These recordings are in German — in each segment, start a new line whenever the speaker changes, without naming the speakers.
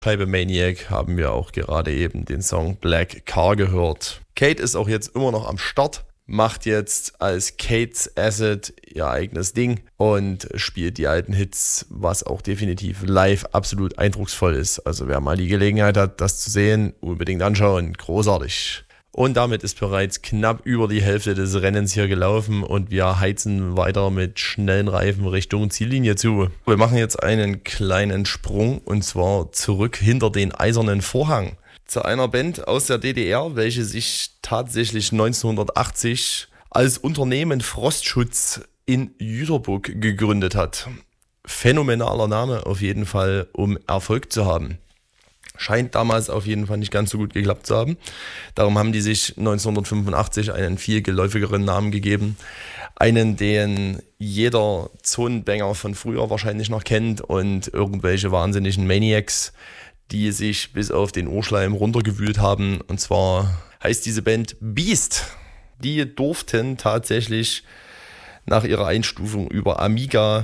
Scheibe Maniac haben wir auch gerade eben den Song Black Car gehört. Kate ist auch jetzt immer noch am Start, macht jetzt als Kate's Acid ihr eigenes Ding und spielt die alten Hits, was auch definitiv live absolut eindrucksvoll ist. Also wer mal die Gelegenheit hat, das zu sehen, unbedingt anschauen. Großartig. Und damit ist bereits knapp über die Hälfte des Rennens hier gelaufen und wir heizen weiter mit schnellen Reifen Richtung Ziellinie zu. Wir machen jetzt einen kleinen Sprung und zwar zurück hinter den eisernen Vorhang zu einer Band aus der DDR, welche sich tatsächlich 1980 als Unternehmen Frostschutz in Jüterbock gegründet hat. Phänomenaler Name auf jeden Fall, um Erfolg zu haben. Scheint damals auf jeden Fall nicht ganz so gut geklappt zu haben. Darum haben die sich 1985 einen viel geläufigeren Namen gegeben. Einen, den jeder Zonenbanger von früher wahrscheinlich noch kennt und irgendwelche wahnsinnigen Maniacs, die sich bis auf den Ohrschleim runtergewühlt haben. Und zwar heißt diese Band Beast. Die durften tatsächlich nach ihrer Einstufung über Amiga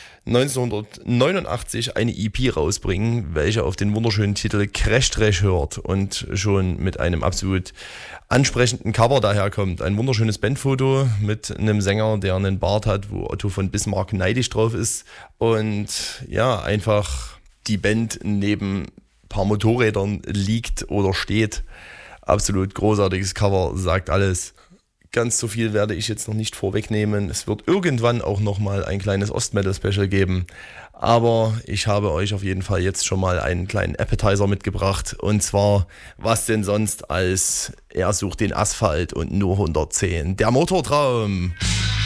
1989 eine EP rausbringen, welche auf den wunderschönen Titel Crash Trash hört und schon mit einem absolut ansprechenden Cover daherkommt. Ein wunderschönes Bandfoto mit einem Sänger, der einen Bart hat, wo Otto von Bismarck neidisch drauf ist und ja, einfach die Band neben ein paar Motorrädern liegt oder steht. Absolut großartiges Cover, sagt alles. Ganz so viel werde ich jetzt noch nicht vorwegnehmen. Es wird irgendwann auch nochmal ein kleines Ostmetal-Special geben. Aber ich habe euch auf jeden Fall jetzt schon mal einen kleinen Appetizer mitgebracht. Und zwar, was denn sonst als Er sucht den Asphalt und nur 110. Der Motortraum.